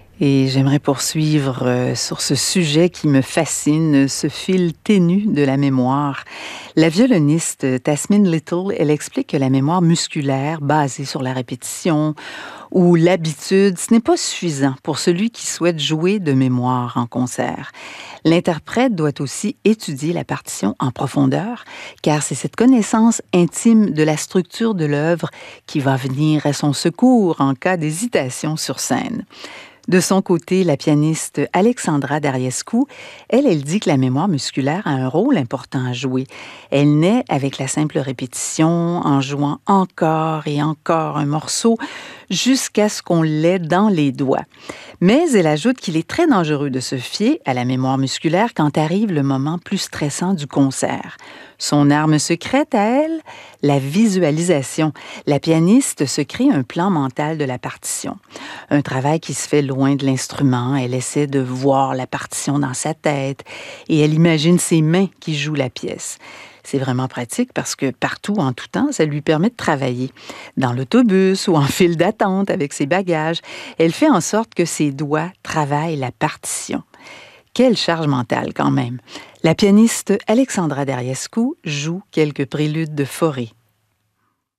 Et j'aimerais poursuivre sur ce sujet qui me fascine, ce fil ténu de la mémoire. La violoniste Tasmin Little, elle explique que la mémoire musculaire, basée sur la répétition ou l'habitude, ce n'est pas suffisant pour celui qui souhaite jouer de mémoire en concert. L'interprète doit aussi étudier la partition en profondeur, car c'est cette connaissance intime de la structure de l'œuvre qui va venir à son secours en cas d'hésitation sur scène. De son côté, la pianiste Alexandra Dariescu, elle dit que la mémoire musculaire a un rôle important à jouer. Elle naît avec la simple répétition, en jouant encore et encore un morceau jusqu'à ce qu'on l'ait dans les doigts. Mais elle ajoute qu'il est très dangereux de se fier à la mémoire musculaire quand arrive le moment plus stressant du concert. Son arme secrète à elle, la visualisation. La pianiste se crée un plan mental de la partition. Un travail qui se fait loin de l'instrument. Elle essaie de voir la partition dans sa tête et elle imagine ses mains qui jouent la pièce. C'est vraiment pratique parce que partout, en tout temps, ça lui permet de travailler. Dans l'autobus ou en file d'attente avec ses bagages, elle fait en sorte que ses doigts travaillent la partition. Quelle charge mentale quand même! La pianiste Alexandra Dariescu joue quelques préludes de Fauré